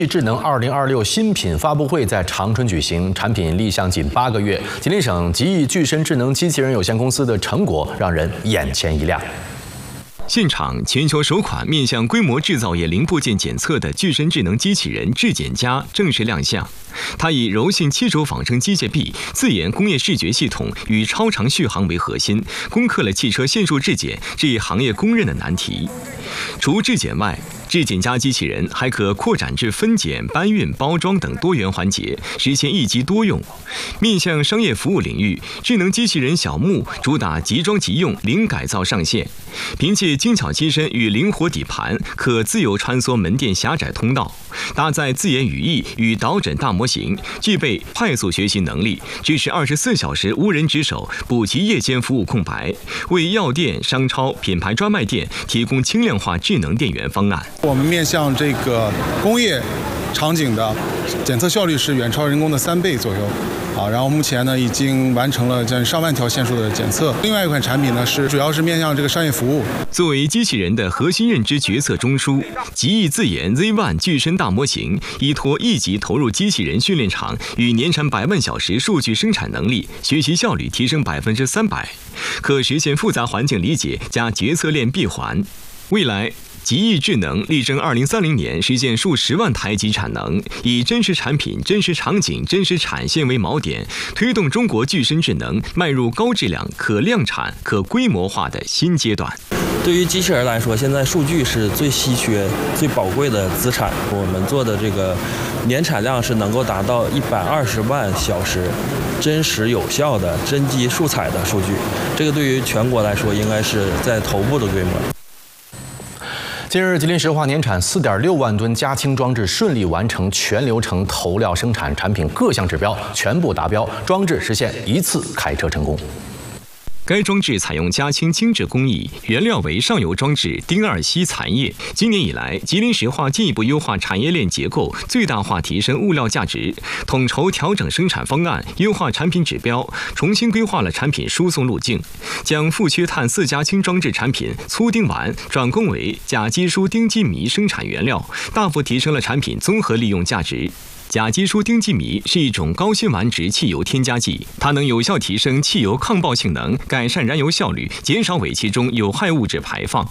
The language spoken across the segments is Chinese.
智能2026新品发布会在长春举行，产品立项仅8个月，吉林省吉益具身智能机器人有限公司的成果让人眼前一亮。 现场，全球首款面向规模制造业零部件检测的具身智能机器人智检家正式亮相。它以柔性7轴仿生机械臂、自研工业视觉系统与超长续航为核心，攻克了汽车线束质检这一行业公认的难题。除质检外， 智检家机器人还可扩展至分拣、搬运、包装等多元环节，实现一机多用。面向商业服务领域，智能机器人小木主打即装即用、零改造上线，凭借精巧机身与灵活底盘，可自由穿梭门店狭窄通道。搭载自研语义与导诊大模型，具备快速学习能力，支持24小时无人值守，补齐夜间服务空白，为药店、商超、品牌专卖店提供轻量化智能电源方案。 我们面向这个工业场景的检测效率是远超人工的3倍左右，然后目前呢已经完成了将上万条线束的检测。另外一款产品呢主要是面向这个商业服务。 作为机器人的核心认知决策中枢，吉益自研 Z1 具身大模型依托1级投入机器人训练场与年产100万小时数据生产能力，学习效率提升300%，可实现复杂环境理解加决策链闭环。未来， 吉益智能力争2030年实现数10万台级产能，以真实产品、真实场景、真实产线为锚点，推动中国具身智能迈入高质量、可量产、可规模化的新阶段。 对于机器人来说，现在数据是最稀缺、最宝贵的资产。我们做的这个年产量是能够达到120万小时，真实有效的真机数采的数据，这个对于全国来说应该是在头部的规模。 近日，吉林石化年产4.6万吨加氢装置顺利完成全流程投料生产，产品各项指标全部达标，装置实现1次开车成功。 该装置采用加氢精制工艺，原料为上游装置丁二烯残液。今年以来，吉林石化进一步优化产业链结构，最大化提升物料价值，统筹调整生产方案，优化产品指标，重新规划了产品输送路径，将负缺碳4加氢装置产品粗丁烷转工为甲基疏丁基醚生产原料，大幅提升了产品综合利用价值。 甲基疏丁基醚是一种高辛烷值汽油添加剂，它能有效提升汽油抗爆性能，改善燃油效率，减少尾气中有害物质排放。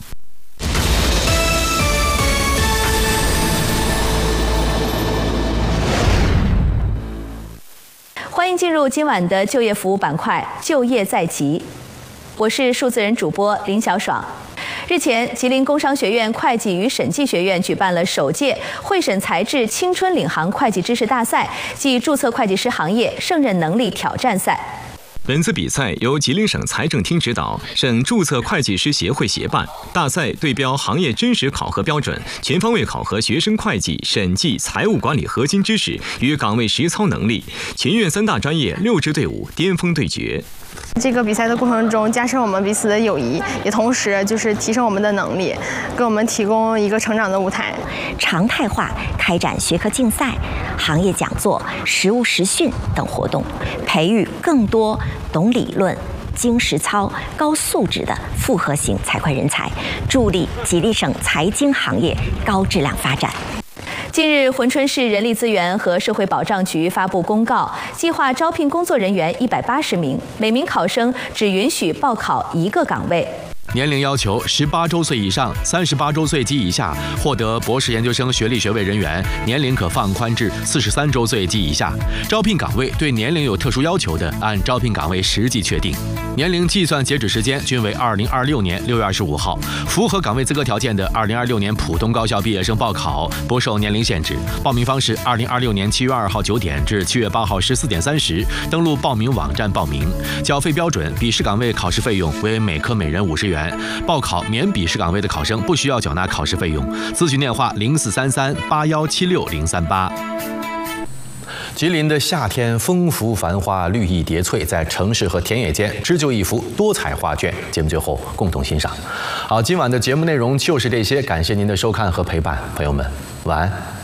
欢迎进入今晚的就业服务板块“就业在即”，我是数字人主播林小爽。 日前，吉林工商学院会计与审计学院举办了首届会审材质青春领航会计知识大赛暨注册会计师行业胜任能力挑战赛。 本次比赛由吉林省财政厅指导，省注册会计师协会协办。大赛对标行业真实考核标准，全方位考核学生会计、审计、财务管理核心知识与岗位实操能力。全院3大专业6支队伍巅峰对决。 这个比赛的过程中，加深我们彼此的友谊，也同时就是提升我们的能力，给我们提供一个成长的舞台。 常态化开展学科竞赛、行业讲座、实务实训等活动，培育更多懂理论、精实操、高素质的复合型财会人才，助力吉林省财经行业高质量发展。 近日，珲春市人力资源和社会保障局发布公告，计划招聘工作人员180名，每名考生只允许报考1个岗位。 年龄要求18周岁以上、38周岁及以下，获得博士研究生学历学位人员，年龄可放宽至43周岁及以下。招聘岗位对年龄有特殊要求的，按招聘岗位实际确定。年龄计算截止时间均为2026年6月25号。符合岗位资格条件的2026年普通高校毕业生报考不受年龄限制。报名方式：2026年7月2号9点至7月8号14点30，登录报名网站报名。缴费标准：笔试岗位考试费用为每科每人50元。 报考免笔试岗位的考生不需要缴纳考试费用。咨询电话：04338176-038。吉林的夏天丰富繁花，绿意叠翠，在城市和田野间织就一幅多彩画卷。节目最后共同欣赏。好，今晚的节目内容就是这些，感谢您的收看和陪伴，朋友们，晚安。